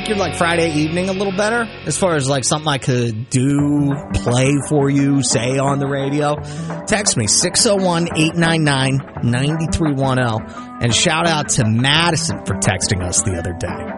your like Friday evening a little better as far as like something I could do, play for you, say on the radio, text me 601-899-9310 and shout out to Madison for texting us the other day.